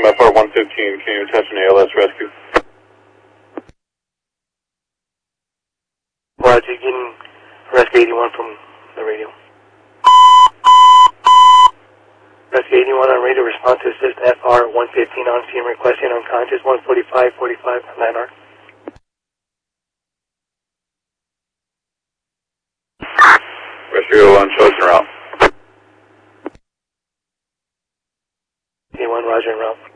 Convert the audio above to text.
from FR-115, can you attach an ALS rescue? Roger, you getting rescue 81 from the radio. Rescue 81 on radio, respond to assist FR-115 on scene requesting unconscious 145-45 landmark. Rescue 1, chosen route. 81, roger, en route.